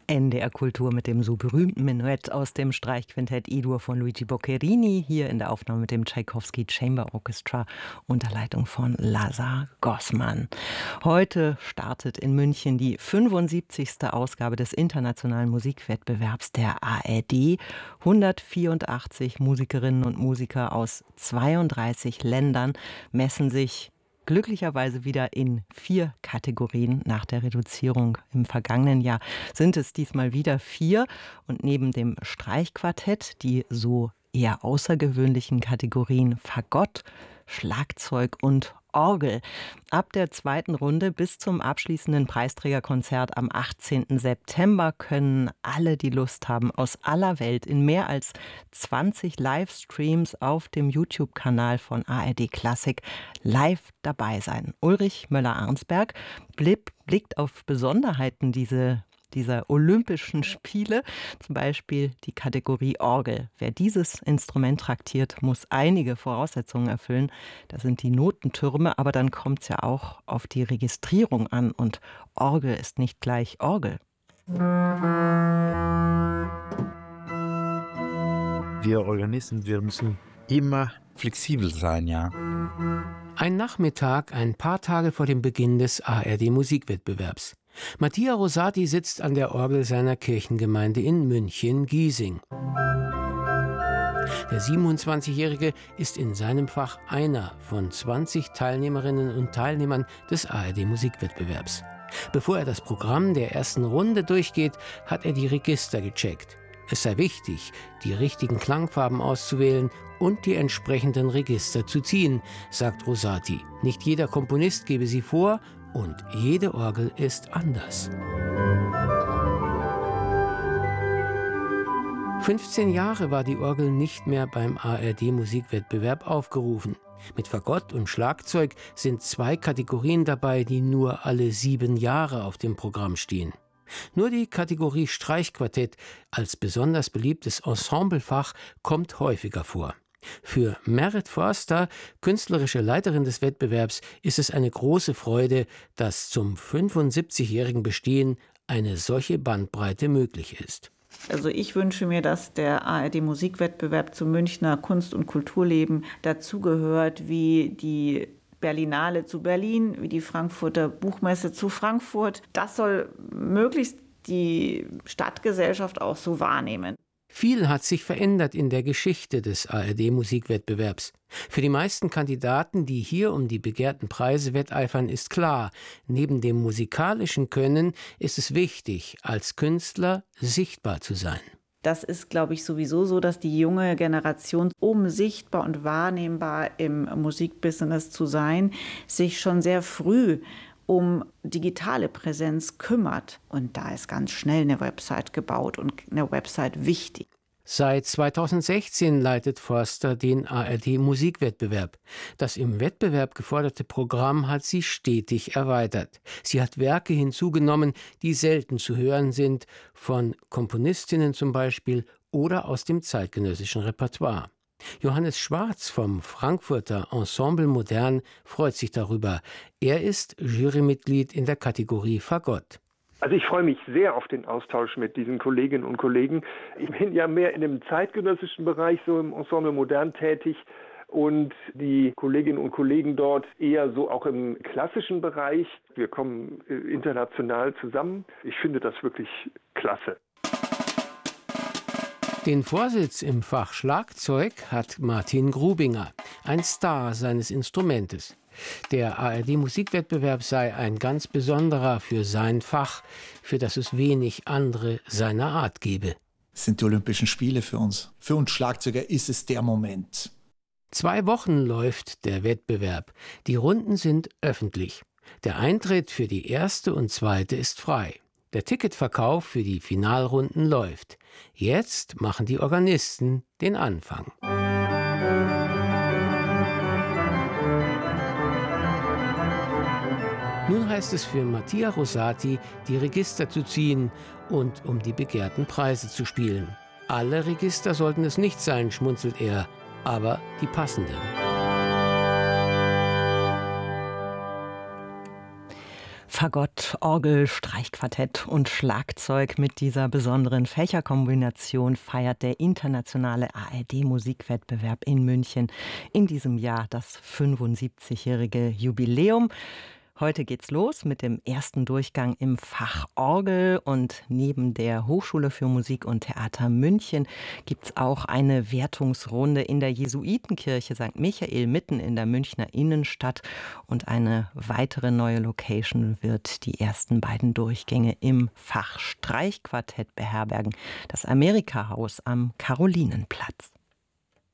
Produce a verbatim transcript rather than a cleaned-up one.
N D R Kultur mit dem so berühmten Menuett aus dem Streichquintett I-Dur von Luigi Boccherini, hier in der Aufnahme mit dem Tschaikowski Chamber Orchestra unter Leitung von Lazar Gossmann. Heute startet in München die fünfundsiebzigste Ausgabe des internationalen Musikwettbewerbs der A R D. hundertvierundachtzig Musikerinnen und Musiker aus zweiunddreißig Ländern messen sich glücklicherweise wieder in vier Kategorien. Nach der Reduzierung im vergangenen Jahr sind es diesmal wieder vier. Und neben dem Streichquartett die so eher außergewöhnlichen Kategorien Fagott, Schlagzeug und Orgel. Ab der zweiten Runde bis zum abschließenden Preisträgerkonzert am achtzehnten September können alle, die Lust haben, aus aller Welt in mehr als zwanzig Livestreams auf dem YouTube-Kanal von A R D Klassik live dabei sein. Ulrich Möller-Arnsberg blickt auf Besonderheiten diese dieser Olympischen Spiele, zum Beispiel die Kategorie Orgel. Wer dieses Instrument traktiert, muss einige Voraussetzungen erfüllen. Das sind die Notentürme, aber dann kommt es ja auch auf die Registrierung an und Orgel ist nicht gleich Orgel. Wir Organisten, wir müssen immer flexibel sein, ja. Ein Nachmittag, ein paar Tage vor dem Beginn des A R D-Musikwettbewerbs. Mattia Rosati sitzt an der Orgel seiner Kirchengemeinde in München-Giesing. Der siebenundzwanzigjährige ist in seinem Fach einer von zwanzig Teilnehmerinnen und Teilnehmern des A R D-Musikwettbewerbs. Bevor er das Programm der ersten Runde durchgeht, hat er die Register gecheckt. Es sei wichtig, die richtigen Klangfarben auszuwählen und die entsprechenden Register zu ziehen, sagt Rosati. Nicht jeder Komponist gebe sie vor und jede Orgel ist anders. fünfzehn Jahre war die Orgel nicht mehr beim A R D-Musikwettbewerb aufgerufen. Mit Fagott und Schlagzeug sind zwei Kategorien dabei, die nur alle sieben Jahre auf dem Programm stehen. Nur die Kategorie Streichquartett als besonders beliebtes Ensemblefach kommt häufiger vor. Für Merit Forster, künstlerische Leiterin des Wettbewerbs, ist es eine große Freude, dass zum fünfundsiebzigjährigen Bestehen eine solche Bandbreite möglich ist. Also ich wünsche mir, dass der A R D-Musikwettbewerb zum Münchner Kunst- und Kulturleben dazugehört, wie die Berlinale zu Berlin, wie die Frankfurter Buchmesse zu Frankfurt. Das soll möglichst die Stadtgesellschaft auch so wahrnehmen. Viel hat sich verändert in der Geschichte des A R D-Musikwettbewerbs. Für die meisten Kandidaten, die hier um die begehrten Preise wetteifern, ist klar, neben dem musikalischen Können ist es wichtig, als Künstler sichtbar zu sein. Das ist, glaube ich, sowieso so, dass die junge Generation, um sichtbar und wahrnehmbar im Musikbusiness zu sein, sich schon sehr früh um digitale Präsenz kümmert. Und da ist ganz schnell eine Website gebaut und eine Website wichtig. Seit zweitausendsechzehn leitet Forster den A R D-Musikwettbewerb. Das im Wettbewerb geforderte Programm hat sie stetig erweitert. Sie hat Werke hinzugenommen, die selten zu hören sind, von Komponistinnen zum Beispiel oder aus dem zeitgenössischen Repertoire. Johannes Schwarz vom Frankfurter Ensemble Modern freut sich darüber. Er ist Jurymitglied in der Kategorie Fagott. Also ich freue mich sehr auf den Austausch mit diesen Kolleginnen und Kollegen. Ich bin ja mehr in dem zeitgenössischen Bereich, so im Ensemble Modern tätig. Und die Kolleginnen und Kollegen dort eher so auch im klassischen Bereich. Wir kommen international zusammen. Ich finde das wirklich klasse. Den Vorsitz im Fach Schlagzeug hat Martin Grubinger, ein Star seines Instrumentes. Der A R D-Musikwettbewerb sei ein ganz besonderer für sein Fach, für das es wenig andere seiner Art gebe. Es sind die Olympischen Spiele für uns. Für uns Schlagzeuger ist es der Moment. Zwei Wochen läuft der Wettbewerb. Die Runden sind öffentlich. Der Eintritt für die erste und zweite ist frei. Der Ticketverkauf für die Finalrunden läuft. Jetzt machen die Organisten den Anfang. Nun heißt es für Mattia Rosati, die Register zu ziehen und um die begehrten Preise zu spielen. Alle Register sollten es nicht sein, schmunzelt er, aber die passenden. Fagott, Orgel, Streichquartett und Schlagzeug. Mit dieser besonderen Fächerkombination feiert der internationale A R D-Musikwettbewerb in München in diesem Jahr das fünfundsiebzigjährige Jubiläum. Heute geht's los mit dem ersten Durchgang im Fach Orgel, und neben der Hochschule für Musik und Theater München gibt's auch eine Wertungsrunde in der Jesuitenkirche Sankt Michael mitten in der Münchner Innenstadt, und eine weitere neue Location wird die ersten beiden Durchgänge im Fach Streichquartett beherbergen, das Amerika-Haus am Karolinenplatz.